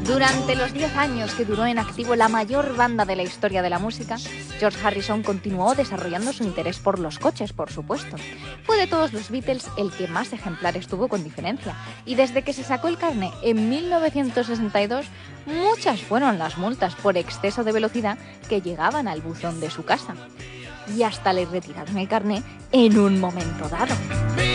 Durante los 10 años que duró en activo la mayor banda de la historia de la música, George Harrison continuó desarrollando su interés por los coches, por supuesto. Fue de todos los Beatles el que más ejemplares tuvo con diferencia, y desde que se sacó el carné en 1962, muchas fueron las multas por exceso de velocidad que llegaban al buzón de su casa. Y hasta le retiraron el carné en un momento dado.